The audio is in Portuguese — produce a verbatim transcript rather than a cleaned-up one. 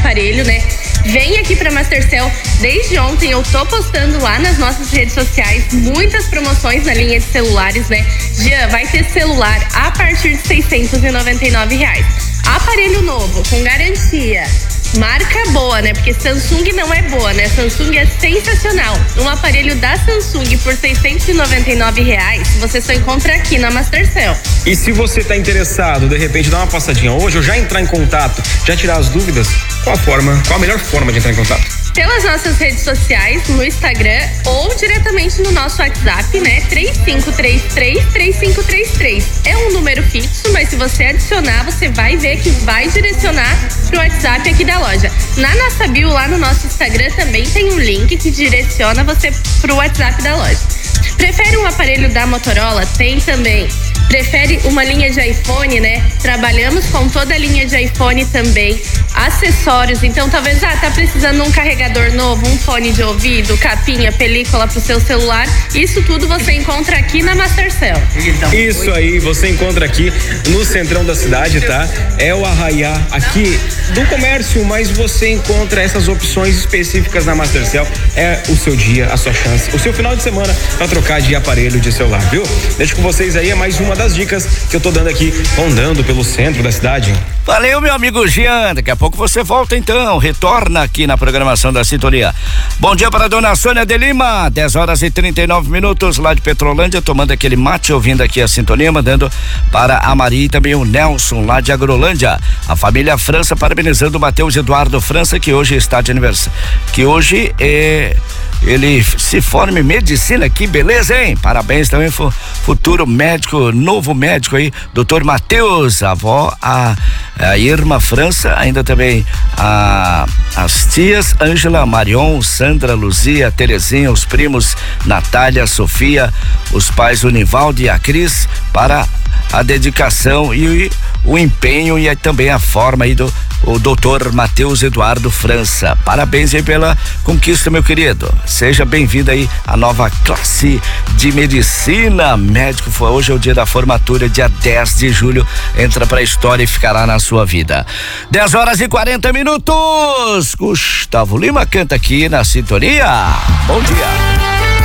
aparelho, né? Vem aqui pra Mastercell. Desde ontem eu tô postando lá nas nossas redes sociais muitas promoções na linha de celulares, né? Jean, vai ter celular a partir de seiscentos e noventa e nove reais. Aparelho novo, com garantia. Marca boa, né? Porque Samsung não é boa, né? Samsung é sensacional. Um aparelho da Samsung por seiscentos e noventa e nove reais, você só encontra aqui na Mastercell. E se você tá interessado, de repente, dar uma passadinha hoje ou já entrar em contato, já tirar as dúvidas, qual a forma, qual a melhor forma de entrar em contato? Pelas nossas redes sociais, no Instagram ou diretamente no nosso WhatsApp, né? três cinco três três, três cinco três três. É um número fixo, mas se você adicionar, você vai ver que vai direcionar pro WhatsApp aqui da loja. Na nossa bio, lá no nosso Instagram, também tem um link que direciona você pro WhatsApp da loja. Prefere um aparelho da Motorola? Tem também. Prefere uma linha de iPhone, né? Trabalhamos com toda a linha de iPhone também. Acessórios, então talvez, ah, tá precisando de um carregador novo, um fone de ouvido, capinha, película pro seu celular. Isso tudo você encontra aqui na Mastercell. Isso aí, você encontra aqui no centrão da cidade, tá? É o Arraiá aqui do comércio, mas você encontra essas opções específicas na Mastercell. É o seu dia, a sua chance, o seu final de semana para trocar de aparelho de celular, viu? Deixo com vocês aí mais uma das dicas que eu tô dando aqui, rondando pelo centro da cidade. Valeu, meu amigo Jean. Daqui a pouco você volta então, retorna aqui na programação da Sintonia. Bom dia para a dona Sônia de Lima, dez horas e trinta e nove minutos, lá de Petrolândia, tomando aquele mate, ouvindo aqui a Sintonia, mandando para a Maria e também o Nelson, lá de Agrolândia. A família França parabenizando o Matheus Eduardo França, que hoje está de aniversário, que hoje é... ele se forma em medicina, que beleza, hein? Parabéns também, futuro médico, novo médico aí, doutor Matheus, a avó, a, a Irma França, ainda também a, as tias Ângela, Marion, Sandra, Luzia, Terezinha, os primos Natália, Sofia, os pais Univaldo e a Cris, para a dedicação e o, o empenho e também a forma aí do o doutor Matheus Eduardo França. Parabéns aí pela conquista, meu querido. Seja bem-vindo aí à nova classe de medicina. Médico, foi hoje é o dia da formatura, dia dez de julho. Entra pra história e ficará na sua vida. dez horas e quarenta minutos. Gustavo Lima canta aqui na Sintonia. Bom dia.